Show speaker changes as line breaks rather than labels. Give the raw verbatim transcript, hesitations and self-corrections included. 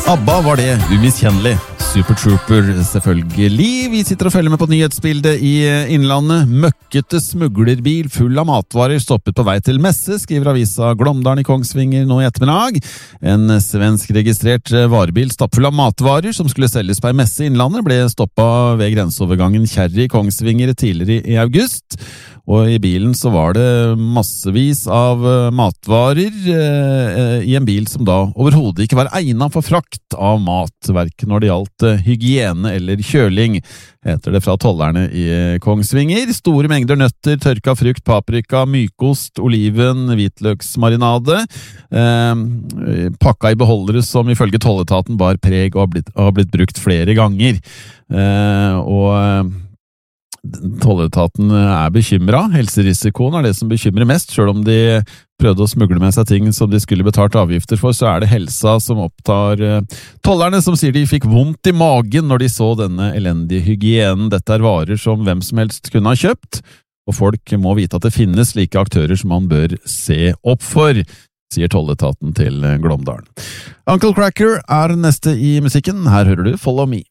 ABBA var det, umiskjennelig. Super Trooper, selvfølgelig. Vi sitter og følger med på nyhetsbildet i Innlandet. Møkkete smuglerbil full av matvarer stoppet på vei til messe, skriver avisa Glåmdalen i Kongsvinger nå i ettermiddag. En svensk registrert varebil stappfull av matvarer som skulle selges på en messe i Innlandet ble stoppet ved grenseovergangen Kjerri i Kongsvinger tidligere i august. Og i bilen så var det massevis av matvarer eh, i en bil som da overhodet ikke var egnet for frakt av mat, hverken når det gjaldt hygiene eller kjøling, heter det fra tollerne i Kongsvinger. Store mengder nøtter, tørka frukt, paprika, mykost, oliven, hvitløksmarinade, eh, pakka i beholdere som ifølge tolletaten bar preg og har blitt, har blitt brukt flere ganger. Eh, og Tolletaten er bekymret. Helserisikoen er det som bekymrer mest. Selv om de prøvde å smugle med seg ting som de skulle betalt avgifter for, så er det helsa som opptar tollerne, som sier de fikk vondt i magen når de så denne elendige hygienen. Dette er varer som hvem som helst kunne ha kjøpt, og folk må vite at det finnes slike aktører som man bør se opp for, sier tolletaten til Glåmdalen. Uncle Cracker er neste i musikken. Her hører du Follow Me.